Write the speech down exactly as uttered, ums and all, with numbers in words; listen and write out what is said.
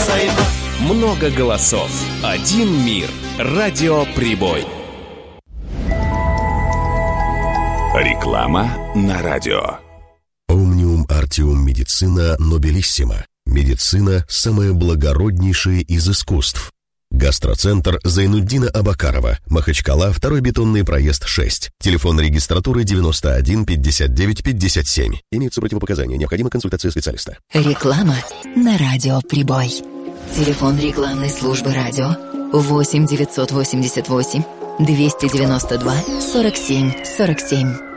Много голосов, один мир. Радио Прибой. Реклама на радио. Omnium Artium Medicina Nobilissima. Медицина – самое благороднейшее из искусств. Гастроцентр Зайнуддина Абакарова, Махачкала, второй бетонный проезд шесть. Телефон регистратуры девяносто один пятьдесят девять пятьдесят семь. Имеются противопоказания, необходима консультация специалиста. Реклама на радио Прибой. Телефон рекламной службы радио восемь девятьсот восемьдесят восемь двести девяносто два сорок семь сорок семь.